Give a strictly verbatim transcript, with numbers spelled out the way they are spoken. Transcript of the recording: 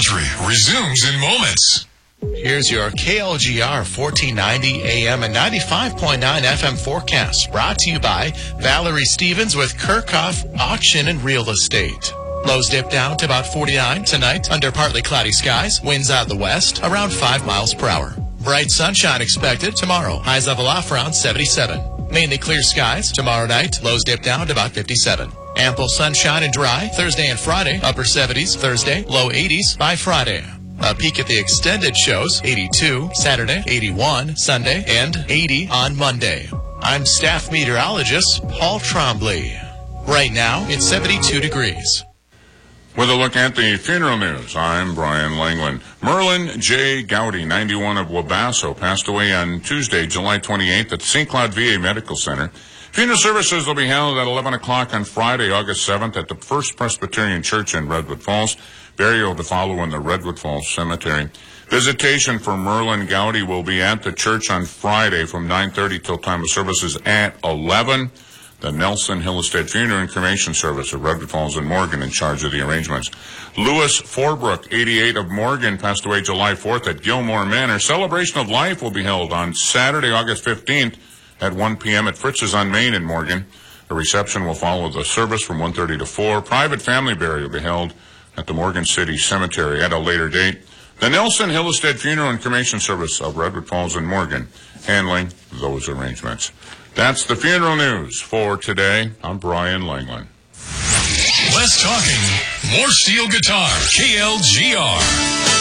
Country resumes in moments. Here's your K L G R fourteen ninety A M and ninety-five point nine F M forecast, brought to you by Valerie Stevens with Kirchhoff Auction and Real Estate. Lows dip down to about forty-nine tonight under partly cloudy skies. Winds out the west around five miles per hour. Bright sunshine expected tomorrow. Highs level off around seventy-seven. Mainly clear skies tomorrow night. Lows dip down to about fifty-seven. Ample sunshine and dry Thursday and Friday. Upper seventies Thursday. Low eighties by Friday. A peek at the extended shows, eighty-two Saturday, eighty-one Sunday, and eighty on Monday. I'm staff meteorologist Paul Trombley. Right now, it's seventy-two degrees. With a look at the funeral news, I'm Brian Langland. Merlin J. Gowdy, ninety-one, of Wabasso, passed away on Tuesday, July twenty-eighth at Saint Cloud V A Medical Center. Funeral services will be held at eleven o'clock on Friday, August seventh at the First Presbyterian Church in Redwood Falls. Burial to follow in the Redwood Falls Cemetery. Visitation for Merlin Gowdy will be at the church on Friday from nine thirty till time of services at eleven. The Nelson Hillestead Funeral and Cremation Service of Redwood Falls and Morgan in charge of the arrangements. Louis Forbrook, eighty-eight, of Morgan, passed away July fourth at Gilmore Manor. Celebration of Life will be held on Saturday, August fifteenth at one p.m. at Fritz's on Main in Morgan. A reception will follow the service from one thirty to four. Private family burial will be held at the Morgan City Cemetery at a later date. The Nelson Hillestead Funeral and Cremation Service of Redwood Falls and Morgan handling those arrangements. That's the funeral news for today. I'm Brian Langland. Less talking, more steel guitar. K L G R.